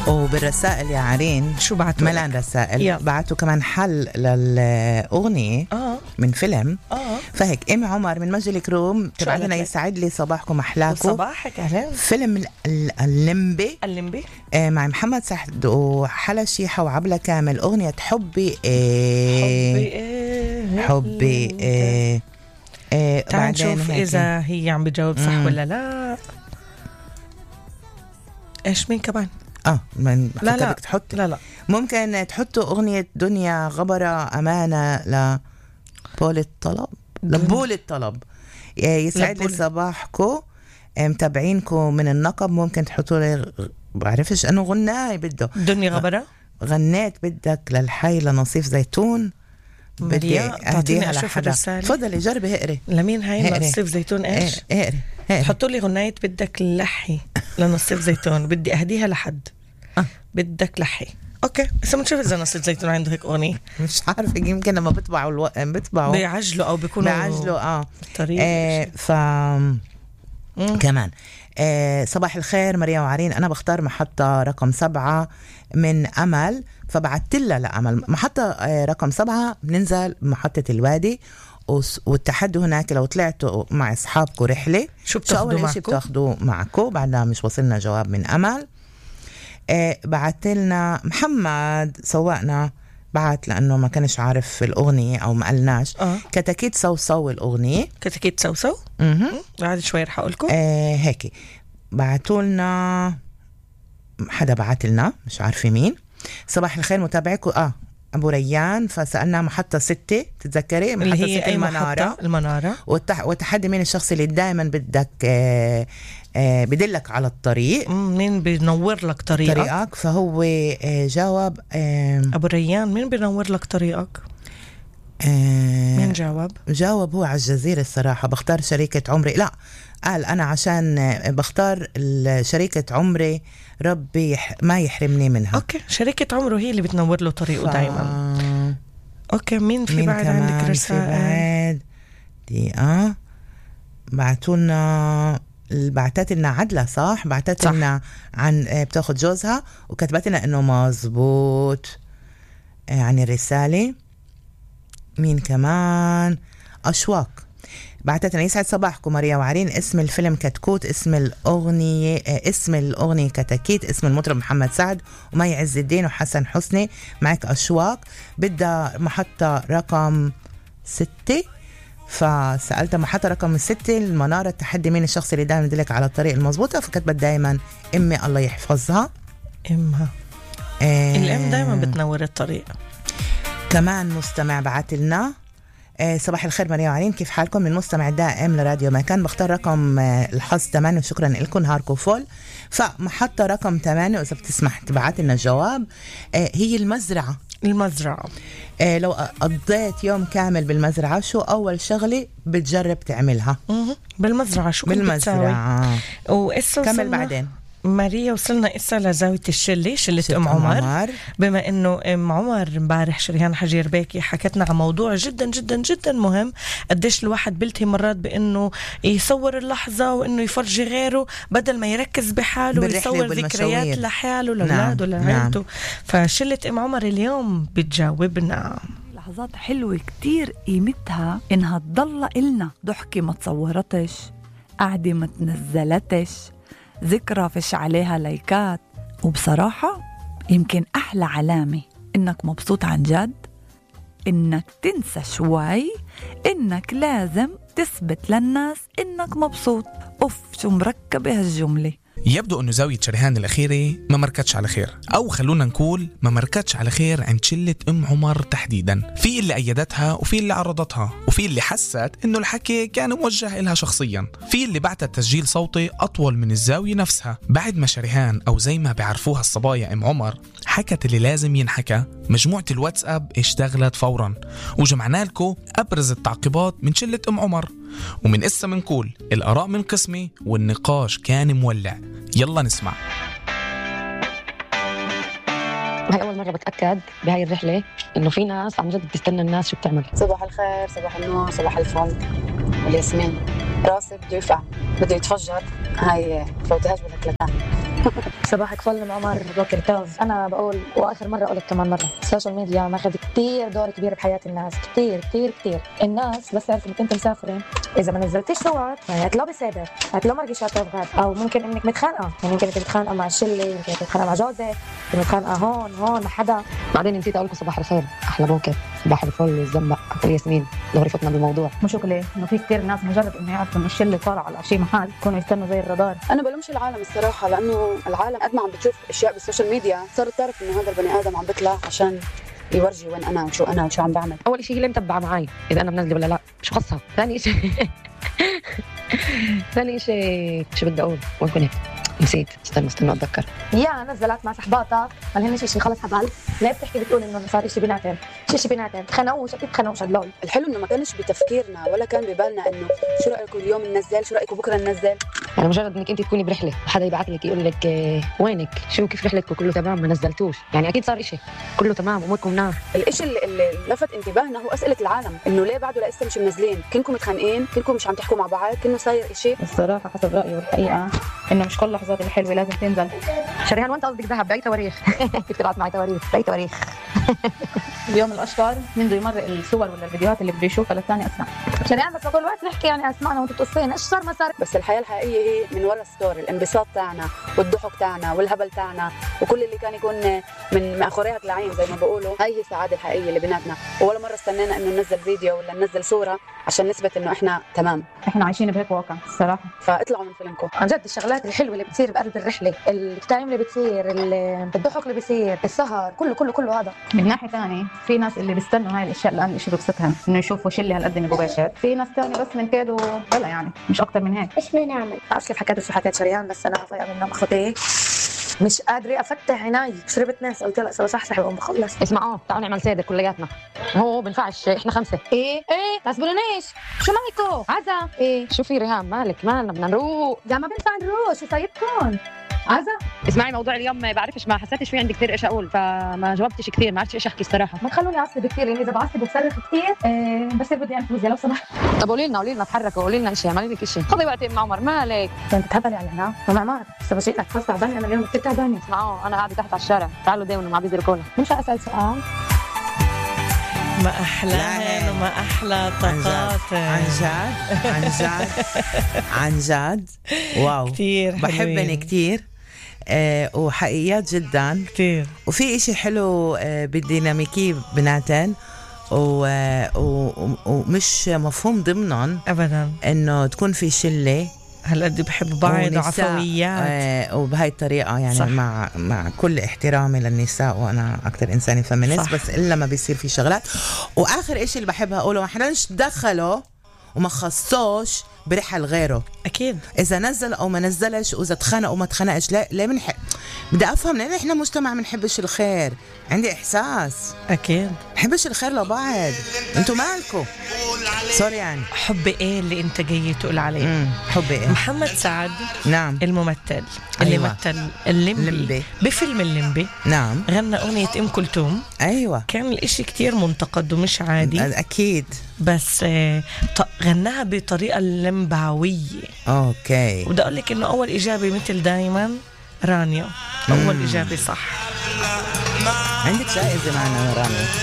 وبالرسائل يا عرين شو بعتوا؟ ملان رسائل. بعتوا كمان حل للأغنية من فيلم. فهيك إيمي عمر من مجد الكروم تبعتنا يسعد لي صباحكم أحلاكم. صباحك أهلا. فيلم الليمبي مع محمد سعد وحلا شيحة وعبلة كامل. أغنية حبي تعال نشوف إذا هي عم بتجاوب صح ولا لا. إيش مين كمان؟ من لا تحط لا ممكن تحطوا أغنية دنيا غبرة أمانة لبول الطلب. يسعد لي صباحكم متابعينكم من النقب. ممكن تحطوا لي بعرفش أنه غناي بده دنيا غبرة غنيت بدك للحي لنصيف زيتون. بدي أهديها لحدا. تفضلي جربي اقري لمين هاي نصيف زيتون. ايش اقري تحطوا لي غناية بدك لحي لنصيف زيتون. بدي أهديها لحد. بدك لحي. اوكي بس بنشوف اذا نصيف زيتون عنده هيك اغنيه. مش عارفه يمكن لما بيطبعوا بيعجلوا او بيكونوا الطريق. كمان صباح الخير مريا وعرين. أنا بختار محطة رقم 7 من أمل. فبعت لها لأمل محطة رقم 7 بننزل محطة الوادي والتحدي هناك. لو طلعتوا مع أصحابكم رحلة شو بتاخدوا معكم؟ بعدها مش وصلنا جواب من أمل. بعت لنا محمد سواقنا بعت لأنه ما كانش عارف الأغنية أو ما قلناش. كتاكيت صوصو الأغنية. كتاكيت صوصو. بعد شوي رح أقولكم هيك. بعتوا لنا حدا بعت لنا مش عارفة مين. صباح الخير متابعكم أبو ريان. فسألنا محطة 6 تتذكري محطة 6 المنارة. وتحدي مين الشخص اللي دائما بدك بدلك على الطريق. مين بينور لك طريقك؟ فهو جاوب أبو ريان. مين بينور لك طريقك؟ مين جاوب هو على الجزيرة. الصراحة بختار شريكة عمري. لا قال أنا عشان بختار شريكة عمري ربي ما يحرمني منها. أوكي شريكة عمره هي اللي بتنور له طريقه دايما. أوكي مين في بعد عندك رسائل؟ دي بعتولنا بعتت لنا عدلة صح؟ بعتت لنا عن بتاخد جوزها وكتبت لنا إنه مزبوط عن الرسالة. مين كمان؟ أشواق بعتت لنا يسعد صباحكم مريا وعرين. اسم الفيلم كتكوت. اسم الأغنية كتاكيت. اسم المطرب محمد سعد ومي عز الدين وحسن حسني. معك أشواق. بدها محطة رقم 6. فسألت محطة رقم 6 المنارة. التحدي مين الشخص اللي دائما يدلك على الطريق المضبوطة. فكتبت دائما أمي الله يحفظها. أمها الأم دائما بتنور الطريق. كمان مستمع بعت لنا صباح الخير مريا وعرين كيف حالكم؟ من مستمع دائم لراديو مكان. بختار رقم الحظ 8 وشكرا لكم نهاركم فول. فمحطة رقم 8 وإذا بتسمح تبعت لنا الجواب. هي المزرعة. لو قضيت يوم كامل بالمزرعة شو أول شغلة بتجرب تعملها؟ بالمزرعة شو كنت بالمزرعة كمل بعدين. ماريا وصلنا إسا لزاوية شلة أم عمر. بما إنه أم عمر امبارح شريهان حجير بيكي حكتنا عن موضوع جدا جدا جدا مهم. قديش الواحد بلتهي مرات بإنه يصور اللحظة وإنه يفرجي غيره بدل ما يركز بحاله ويصور ذكريات لحاله لأولاده لعائلته. فشلة أم عمر اليوم بتجاوبنا. لحظات حلوة كتير قيمتها إنها تضل إلنا. ضحكة ما تصورتش، قعدة ما تنزلتش، ذكرى فش عليها لايكات. وبصراحة يمكن أحلى علامة إنك مبسوط عن جد إنك تنسى شوي إنك لازم تثبت للناس إنك مبسوط. شو مركبة هالجملة. يبدو أنه زاوية شريهان الأخيرة ما مركتش على خير، أو خلونا نقول ما مركتش على خير عند شلة أم عمر تحديدا. في اللي أيدتها وفي اللي عرضتها وفي اللي حست أنه الحكي كان موجه إلها شخصيا. في اللي بعتت تسجيل صوتي أطول من الزاوية نفسها. بعد ما شريهان أو زي ما بيعرفوها الصبايا أم عمر حكت اللي لازم ينحكى، مجموعة الواتساب اشتغلت فورا وجمعنا لكم أبرز التعقيبات من شلة أم عمر. ومن إسا منقول الآراء من قسمي والنقاش كان مولع. يلا نسمع. هاي أول مرة بتأكد بهاي الرحلة إنه في ناس عم جد بتستنى الناس شو بتعمل. صباح الخير، صباح النور، صباح الفل والياسمين. راسي بده يفع، بده يتفجر. هاي فوتهاش بالأكلتان. صباحك فل عمر بوكر تاز. انا بقول واخر مره قلت كمان مره، السوشيال ميديا ماخذ كتير دور كبير بحياه الناس، كتير كتير كتير. الناس بس عرفت انك انت مسافره، اذا ما نزلتيش صور هتلاقوا بسابر، هتلاقوا مرقشات بغاد، او ممكن انك متخانقه، يعني يمكن انت متخانقه مع الشله، يمكن متخانقه مع جوزك، متخانقه هون مع حدا. بعدين نسيت اقول لكم صباح الخير، احلى بوكر، صباح الفل والزنبق والياسمين. دغري فتنا بالموضوع. مش ليه انه في كثير ناس مجرد انه يعرفوا انه الشله طالعه على شيء محل يكونوا يستنوا زي الرادار. انا بلومش العالم الصراحه، لانه العالم قد ما عم بتشوف اشياء بالسوشيال ميديا صارت تعرف انه هذا البني ادم عم بيطلع عشان يورجي وين انا وشو انا وشو عم بعمل. اول شيء هي اللي متبعه معي اذا انا منزله ولا لا، شو خصها. ثاني شيء ثاني شيء شو بدي اقول، وين كنت نسيت، استنى اتذكر. يا نزلت مع صحباتك ما لهنش شيء، خلص حبال. ليه بتحكي بتقول انه صار شيء بيناتهم، شيء بيناتهم تخانقوش، اكيد تخانقوش هدول. الحلو انه ما كانش بتفكيرنا ولا كان ببالنا انه شو رايكم اليوم ننزل، شو رايكم بكره ننزل. يعني مجرد انك انت تكوني برحله وحدا يبعث لك يقول لك وينك، شو كيف رحلتكم، كله تمام، ما نزلتوش، يعني اكيد صار شيء كله تمام، اموركم مناح. الشيء اللي لفت انتباهنا هو اسئله العالم، انه ليه بعده لسه مش منزلين، كلكم متخانقين، كلكم مش عم تحكوا مع بعض، كانه صاير شيء. الصراحه حسب رايي والحقيقه انه مش كل اللحظات الحلوه لازم تنزل. شريهان وانت قصدك ذهب باي تواريخ؟ كيف طلعت معي تواريخ باي تواريخ؟ اليوم الاشطر منذ يمرق الصور ولا الفيديوهات اللي بده يشوفها للثاني اسرع. شريهان بس طول الوقت نحكي يعني اسمعنا وانتم تقصين ايش صار ما صار. بس الحياه الحقيقيه هي من ورا الستوري، الانبساط تاعنا والضحك تاعنا والهبل تاعنا وكل اللي كان يكون من مأخوريات العين زي ما بقولوا. هاي هي السعاده الحقيقيه اللي بيناتنا، ولا مره استنينا انه ننزل فيديو ولا ننزل صوره عشان نثبت انه احنا تمام. احنا عايشين بهيك واقع الصراحه. فاطلعوا من فيلمكم عن جد. الشغلات الحلوه اللي بتصير بقلب الرحله، التايم اللي بتصير، الضحك اللي بيصير، السهر، كله هذا. من ناحيه ثانيه في ناس اللي بيستنوا هاي الاشياء لان شيء ببسطهم انه يشوفوا شله هالقد مباشر، في ناس ثانيه بس من كادوا بلا يعني مش اكثر من هيك. ايش بدنا نعمل؟ بعرف كيف حكيت شو حكيت شريان، بس انا طايقه من النوم اخوتي، مش قادره افتح عيني، شربت ناس قلت لها سوا صحصح وقوم بخلص. اسمعوا تعالوا نعمل سيدر كلياتنا، هو بنفعش احنا 5. ايه لا تقولونيش شو مالكم عزا. ايه شو في ريهام مالنا بدنا نروق. لا ما بنفع نروق، شو صايبكم عزا؟ اسمعي موضوع اليوم ما بعرفش، ما حسيتش في عندي كثير ايش اقول، فما جاوبتش كثير، ما عرفتش ايش احكي الصراحه. ما تخلوني اعصب كثير، يعني اذا بعصب وبصرخ كثير بصير بدي انفوز لو سمحت. طب قولي لنا تحركوا، قولي لنا شيء، اعملي لك شيء، خذي وقت ام عمر مالك. انت بتهبلي على هنا ومعمار بس بجيلك خلص تعبانه انا اليوم كثير تعبانه. اسمعوا انا قاعده تحت على الشارع، تعالوا دايما ما بيزر كولا. مش اسال سؤال؟ ما أحلاهن وما أحلى طاقات. عن جد واو كتير بحبن كتير. وحقيقيات جدا كتير. وفي إشي حلو بالديناميكية بناتن ومش مفهوم ضمنهم أبدا إنه تكون في شلة هالقد بحب بعض وعفويات وبهاي الطريقة يعني صح. مع كل احترامي للنساء وأنا أكتر إنساني فيمينيست، بس إلا ما بيصير في شغلات. وآخر إشي اللي بحبها أقوله، ما حناش دخلوا وما خصوش برحل غيره. أكيد إذا نزل أو ما نزلش، وإذا تخانق أو ما تخانقش، ليه بدي أفهم لأن إحنا مجتمع منحبش الخير. عندي إحساس أكيد منحبش الخير لبعض. أنتوا مالكم؟ سوري يعني. حب إيه اللي أنت جاي تقول عليه؟ حب إيه؟ محمد سعد نعم الممثل اللي أيوة. مثل الليمبي بفيلم الليمبي. نعم غنى أغنية أم كلثوم. أيوة كان الإشي كتير منتقد ومش عادي أكيد، بس غناها بطريقة اللمباوية. أوكي. وبدي أقول لك إنه أول إجابة مثل دايما رانيا، أول إجابة صح. عندك جائزة معنا رانيا.